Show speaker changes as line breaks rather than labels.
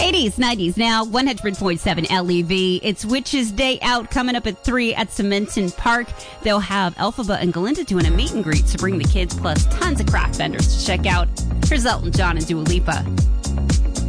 80s, 90s now, 100.7 LEV. It's Witches Day Out coming up at 3 at Cementon Park. They'll have Elphaba and Galinda doing a meet and greet to bring the kids, plus tons of craft vendors to check out. Here's Elton John and Dua Lipa.